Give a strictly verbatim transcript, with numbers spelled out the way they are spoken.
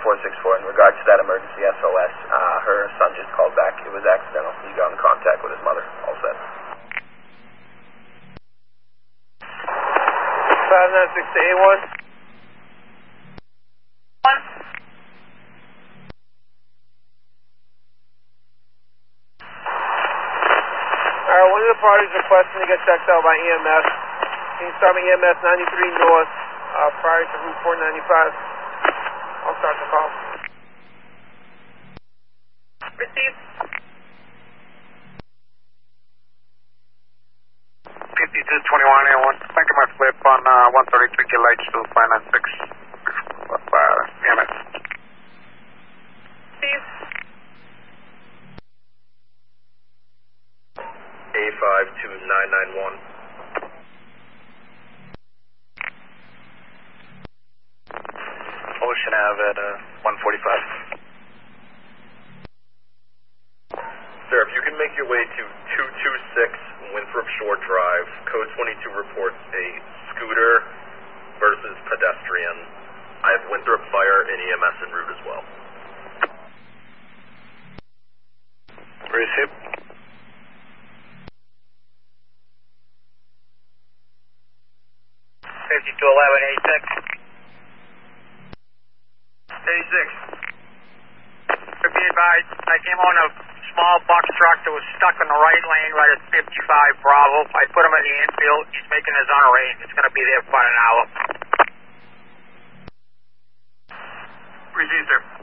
four six four, in regards to that emergency S O S, uh, her son just called back. It was accidental. He got in contact with his mother. All set. five nine six to A one. One. Alright, one of the parties requesting to get checked out by E M S. Can you start me E M S ninety-three North, uh, prior to Route four ninety-five? I'll start the call. Receive. fifty-two twenty-one A one, making my flip on uh, one thirty-three K H to five nine six, uh, E M S. Receive. A five two nine nine one. Ocean Ave at uh, one forty-five. Sir, if you can make your way to two two six Winthrop Shore Drive, code twenty-two reports a scooter versus pedestrian. I have Winthrop Fire and E M S en route as well. Receive. fifty-two eleven eighty-six. eighty-six. Be advised, I came on a small box truck that was stuck in the right lane right at fifty-five Bravo. I put him in the infield. He's making his own range. It's going to be there for about an hour. Receive, sir.